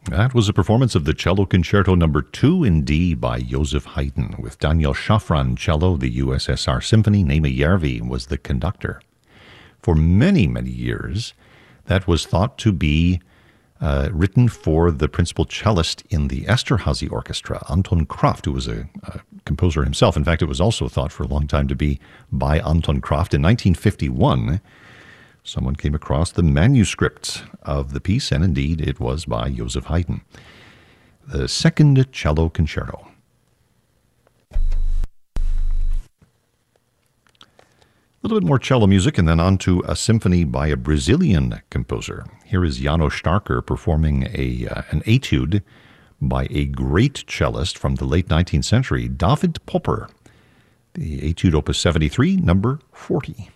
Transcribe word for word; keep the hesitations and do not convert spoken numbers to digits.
That was a performance of the Cello Concerto Number two in D by Joseph Haydn, with Daniel Shafran cello, the U S S R Symphony. Naima Järvi was the conductor. For many, many years, that was thought to be uh, written for the principal cellist in the Esterhazy Orchestra, Anton Kraft, who was a, a composer himself. In fact, it was also thought for a long time to be by Anton Kraft. In nineteen fifty-one, someone came across the manuscript of the piece, and indeed it was by Joseph Haydn. The Second Cello Concerto. A little bit more cello music, and then on to a symphony by a Brazilian composer. Here is János Starker performing a uh, an etude by a great cellist from the late nineteenth century, David Popper. The etude opus seventy-three, number forty.